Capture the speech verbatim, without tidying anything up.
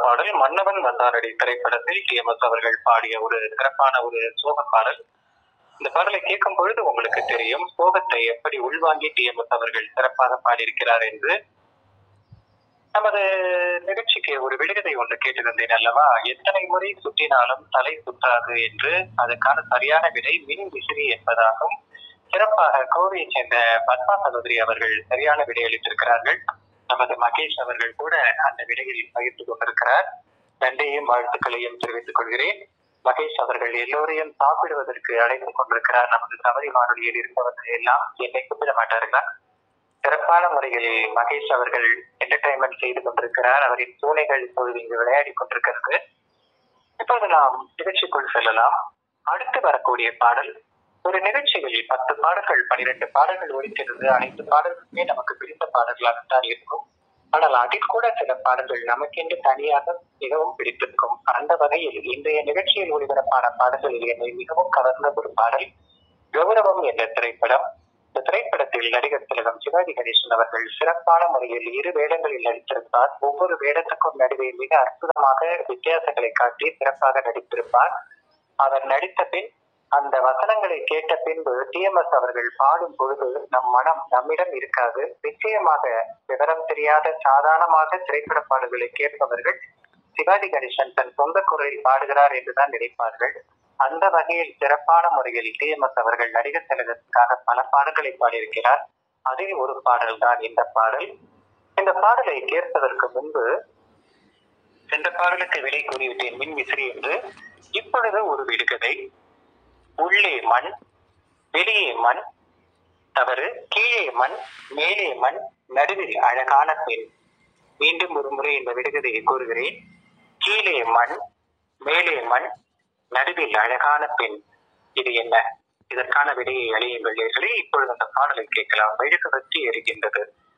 பாடல் மன்னவன் வந்தாரடி திரைப்படத்தில் டி எம் எஸ் அவர்கள் பாடிய ஒரு சிறப்பான ஒரு சோக பாடல். இந்த பாடலை கேட்கும் பொழுது உங்களுக்கு தெரியும் சோகத்தை எப்படி உள்வாங்கி டி எம் எஸ் அவர்கள் சிறப்பாக பாடியிருக்கிறார் என்று. நமது நிகழ்ச்சிக்கு ஒரு விடுகதை ஒன்று கேட்டிருந்தேன் அல்லவா, எத்தனை முறை சுற்றினாலும் தலை சுற்றாது என்று. அதுக்கான சரியான விடை மின் விசிறி என்பதாகும். சிறப்பாக கோவையை சேர்ந்த பத்மா சகோதரி அவர்கள் சரியான விடை அளித்திருக்கிறார்கள். நமது மகேஷ் அவர்கள் கூட அந்த விடையில் பகிர்ந்து கொண்டிருக்கிறார். நன்றியும் வாழ்த்துக்களையும் தெரிவித்துக் கொள்கிறேன். மகேஷ் அவர்கள் எல்லோரையும் சாப்பிடுவதற்கு அழைத்துக் கொண்டிருக்கிறார். நமது தவறி வானொலியில் இருப்பவர்கள் எல்லாம் என்னை கூப்பிட மாட்டார்களா? சிறப்பான முறையில் மகேஷ் அவர்கள் என்டர்டைன்மெண்ட் செய்து கொண்டிருக்கிறார். அவரின் பூனைகள் இப்பொழுது இங்கு விளையாடி கொண்டிருக்கிறது. இப்போது நாம் நிகழ்ச்சிக்குள் செல்லலாம். அடுத்து வரக்கூடிய பாடல், ஒரு நிகழ்ச்சியில் பத்து பாடல்கள் பனிரெண்டு பாடல்கள் ஒழிக்கிறது. அனைத்து பாடல்களுமே நமக்கு பிடித்த பாடல்களாகத்தான் இருக்கும். ஆனால் அதில் கூட சில பாடல்கள் நமக்கென்று தனியாக மிகவும் பிடித்திருக்கும். அந்த வகையில் இன்றைய நிகழ்ச்சியில் ஒளிபரப்பான பாடல்களில் என்னை மிகவும் கவர்ந்த ஒரு பாடல் கௌரவம் என்ற திரைப்படம். இந்த திரைப்படத்தில் நடிகர் திலகம் சிவாஜி கணேசன் அவர்கள் சிறப்பான முறையில் இரு வேடங்களில் நடித்திருப்பார். ஒவ்வொரு வேடத்துக்கும் நடுவே மிக அற்புதமாக வித்தியாசங்களை காட்டி சிறப்பாக நடித்திருப்பார். அவர் நடித்த பின் அந்த வசனங்களை கேட்ட பின்பு டி எம் எஸ் அவர்கள் பாடும் பொழுது நம் மனம் நம்மிடம் இருக்காது. நிச்சயமாக விவரம் தெரியாத சாதாரணமாக திரைப்பட பாடல்களை கேட்பவர்கள் சிவாஜி கணேசன் தன் சொந்த குரலில் பாடுகிறார் என்றுதான் நினைப்பார்கள். அந்த வகையில் சிறப்பான முறையில் டி எம் எஸ் அவர்கள் நடிகர் திலகத்துக்காக பல பாடல்களை பாடியிருக்கிறார். அதில் ஒரு பாடல் தான் இந்த பாடல். இந்த பாடலை கேட்பதற்கு முன்பு இந்த பாடலுக்கு விடை கூறிவிட்டேன் மின் விசிறி என்று. இப்பொழுது ஒரு விடுகதை. உள்ளே மண் வெளியே மண், தவறு, கீழே மண் மேலே மண் நடுவில் அழகான பெண். மீண்டும் ஒரு முறை இந்த விடுகதையை கூறுகிறேன். கீழே மண் மேலே மண் நடுவில் அழகான பெண். இது என்ன? இதற்கான விடையை அழியுங்கள் நேயர்களே. இப்பொழுது அந்த பாடலை கேட்கலாம். மெழுகுவர்த்தி எரிகின்றது.